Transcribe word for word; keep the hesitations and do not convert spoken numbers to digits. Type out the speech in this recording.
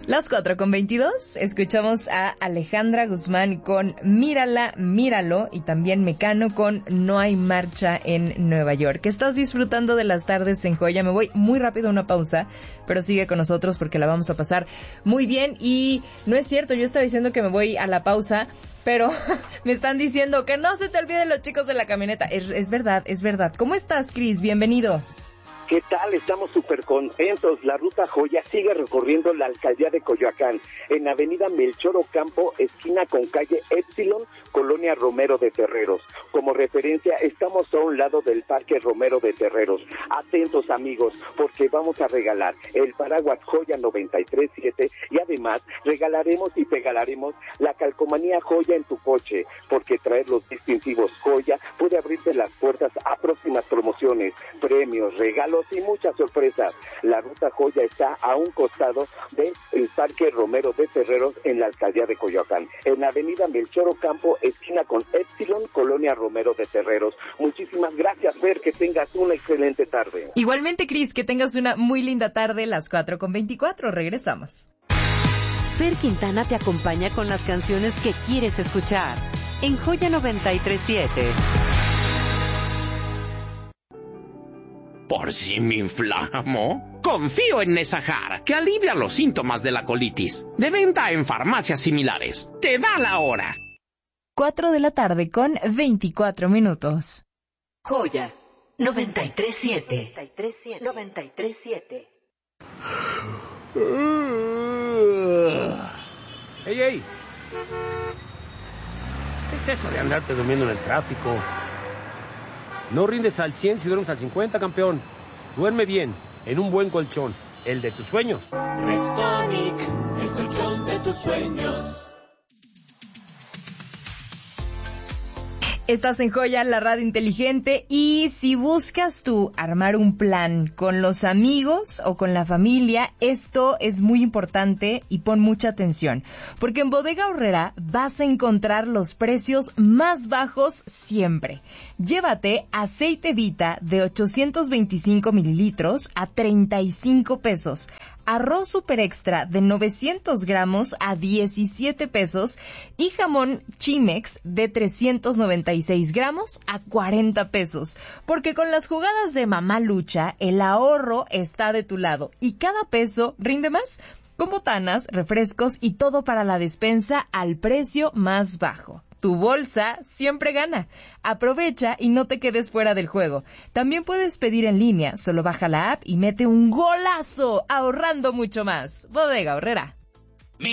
Las cuatro con veintidós, escuchamos a Alejandra Guzmán con Mírala, Míralo, y también Mecano con No hay marcha en Nueva York. ¿Estás disfrutando de las tardes en Joya? Me voy muy rápido a una pausa, pero sigue con nosotros porque la vamos a pasar muy bien. Y no es cierto, yo estaba diciendo que me voy a la pausa, pero me están diciendo que no se te olviden los chicos de la camioneta. Es, es verdad, es verdad. ¿Cómo estás, Cris? Bienvenido. ¿Qué tal? Estamos súper contentos. La Ruta Joya sigue recorriendo la alcaldía de Coyoacán, en avenida Melchor Ocampo, esquina con calle Epsilon, Colonia Romero de Terreros. Como referencia, estamos a un lado del Parque Romero de Terreros. Atentos, amigos, porque vamos a regalar el paraguas Joya noventa y tres siete y además regalaremos y pegaremos la calcomanía Joya en tu coche, porque traer los distintivos Joya puede abrirte las puertas a próximas promociones, premios, regalos y muchas sorpresas. La Ruta Joya está a un costado del Parque Romero de Terreros en la alcaldía de Coyoacán, en la avenida Melchor Ocampo, esquina con Epsilon, Colonia Romero de Terreros. Muchísimas gracias, Fer, que tengas una excelente tarde. Igualmente, Cris, que tengas una muy linda tarde. Las cuatro con veinticuatro, regresamos. Fer Quintana te acompaña con las canciones que quieres escuchar en Joya noventa y tres siete. ¿Por si me inflamo? Confío en Nesajar, que alivia los síntomas de la colitis. De venta en farmacias similares. ¡Te da la hora! cuatro de la tarde con veinticuatro minutos. Joya noventa y tres siete. noventa y tres siete. ¡Ey, ey! ¿Qué es eso de andarte durmiendo en el tráfico? No rindes al cien si duermes al cincuenta, campeón. Duerme bien, en un buen colchón, el de tus sueños. Restonic, el colchón de tus sueños. Estás en Joya, la radio inteligente, y si buscas tú armar un plan con los amigos o con la familia, esto es muy importante y pon mucha atención, porque en Bodega Aurrera vas a encontrar los precios más bajos siempre. Llévate aceite Vita de ochocientos veinticinco mililitros a treinta y cinco pesos. Arroz super extra de novecientos gramos a diecisiete pesos y jamón Chimex de trescientos noventa y seis gramos a cuarenta pesos. Porque con las jugadas de Mamá Lucha, el ahorro está de tu lado y cada peso rinde más. Con botanas, refrescos y todo para la despensa al precio más bajo. Tu bolsa siempre gana. Aprovecha y no te quedes fuera del juego. También puedes pedir en línea. Solo baja la app y mete un golazo, ahorrando mucho más. Bodega Aurrera.